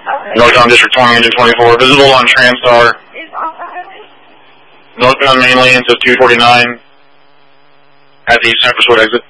Northbound District 20, engine 24, visible on Transtar. Northbound main lane to 249 at the San Francisco exit.